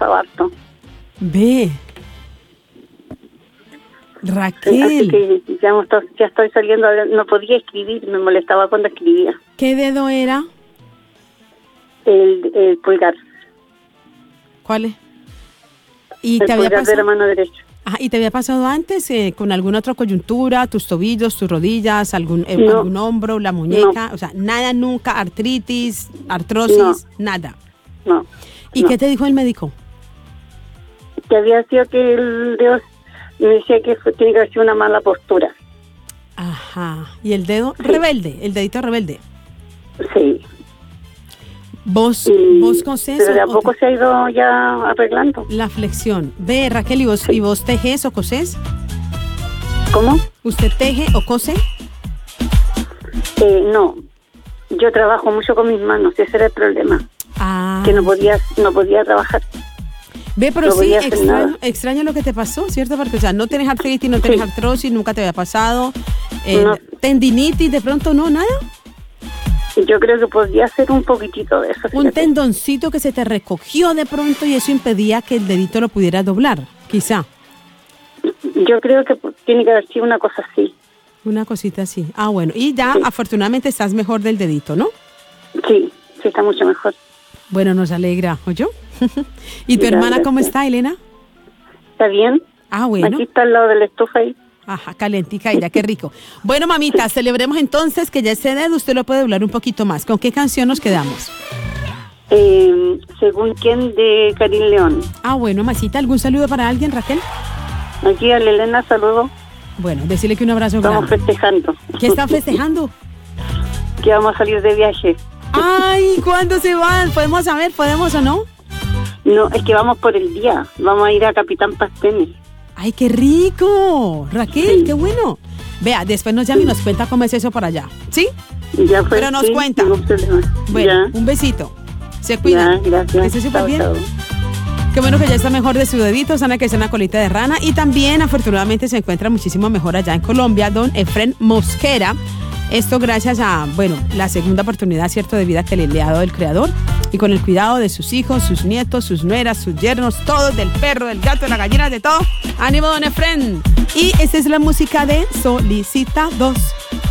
pasado harto. Ve. Así Raquel, que ya estoy saliendo, no podía escribir, me molestaba cuando escribía. ¿qué dedo era? El pulgar, ¿Cuál es? ¿Y el te había pulgar de la pasado? mano derecha. Ajá, ¿y te había pasado antes con alguna otra coyuntura, tus tobillos, tus rodillas, algún No. algún hombro, la muñeca? O sea, nada nunca, artritis, artrosis, nada. No. ¿Y no. qué te dijo el médico? Que había sido que el dedo, me decía que tiene que haber sido una mala postura. Ajá. ¿Y el dedo Sí. rebelde? El dedito rebelde. Sí. ¿Vos cosés Pero de a o poco se ha ido ya arreglando. la flexión? Ve, Raquel, ¿y vos tejes o cosés? ¿Cómo? ¿Usted teje o cose? No. Yo trabajo mucho con mis manos, ese era el problema. Ah. Que no podía trabajar. Ve, pero no sí, podía hacer nada. extraño lo que te pasó, ¿cierto? Porque, o sea, no tenés artritis, no tenés Sí. artrosis, nunca te había pasado. No. Tendinitis, de pronto, no, nada. Yo creo que podía hacer un poquitito de eso. Un fíjate. tendoncito que se te recogió de pronto y eso impedía que el dedito lo pudieras doblar, quizá. Yo creo que tiene que haber sido una cosa así. Una cosita así. Ah, bueno. Y ya, Sí. afortunadamente, estás mejor del dedito, ¿no? Sí, está mucho mejor. Bueno, nos alegra, ¿oyó? ¿Y tu Gracias. hermana cómo está, Elena? ¿Está bien? Ah, bueno. Aquí está al lado de la estufa ahí. Ajá, calentica ella, qué rico. Bueno, mamita, celebremos entonces que ya ese dedo usted lo puede doblar un poquito más. ¿Con qué canción nos quedamos? Según quién, de Karim León. Ah, bueno, masita, ¿algún saludo para alguien, Raquel? Aquí a la Elena saludo. Bueno, decirle que un abrazo Estamos grande. festejando. ¿Qué están festejando? Que vamos a salir de viaje. Ay, ¿cuándo se van? ¿Podemos saber? ¿Podemos o no? No, es que vamos por el día. Vamos a ir a Capitán Pastenes. ¡Ay, qué rico! Raquel, Sí. qué bueno. Vea, después nos llama y nos cuenta cómo es eso por allá. ¿Sí? Ya fue. Pero nos cuenta. ningún problema. Bueno, Ya. un besito. Se cuida. Ya, gracias. Que esté súper Chao, bien. chao. Qué bueno que ya está mejor de su dedito, sana que es una colita de rana. Y también, afortunadamente, se encuentra muchísimo mejor allá en Colombia, don Efren Mosquera. Esto gracias a, bueno, la segunda oportunidad, cierto, de vida que le ha dado el Creador. Y con el cuidado de sus hijos, sus nietos, sus nueras, sus yernos, todos, del perro, del gato, de la gallina, de todo. ¡Ánimo, don Efren! Y esta es la música de Solicita 2.